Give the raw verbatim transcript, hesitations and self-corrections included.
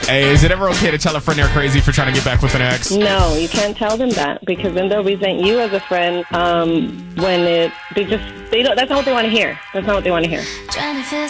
Hey, is it ever okay to tell a friend they're crazy for trying to get back with an ex? No, you can't tell them that because then they'll resent you as a friend. Um, when it they just they don't. That's not what they want to hear. That's not what they want to hear.